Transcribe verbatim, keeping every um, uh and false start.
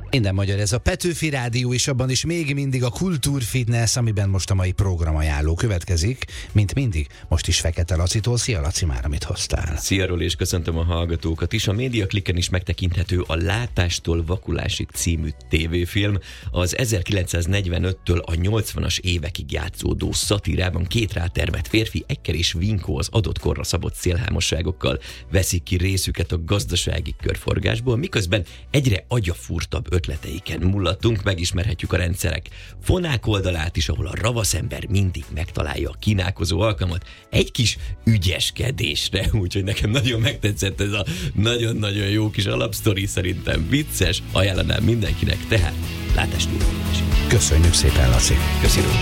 Minden magyar, ez a Petőfi Rádió, és abban is még mindig a Kultúrfitness, amiben most a mai programajánló következik, mint mindig. Most is Fekete Lacitól. Szia Laci, már amit hoztál. Szia Roli, és köszöntöm a hallgatókat is. A Mediaclicken is megtekinthető a Látástól vakulásig című tévéfilm. Az ezerkilencszáznegyvenöttől a nyolcvanas évekig játszódó szatírában két rátermett férfi, Ekker és Vinkó az adott korra szabott szélhámosságokkal veszik ki részüket a gazdasági körforgásból, miközben egyre agyafúrtabb ötleteiken mullattunk, megismerhetjük a rendszerek fonák oldalát is, ahol a ravasz ember mindig megtalálja a kínálkozó alkalmat egy kis ügyeskedésre, úgyhogy nekem nagyon megtetszett ez a nagyon-nagyon jó kis alapsztori, szerintem vicces, ajánlanám mindenkinek, tehát Látástól vakulásig. Köszönjük szépen, Laci. Köszönöm.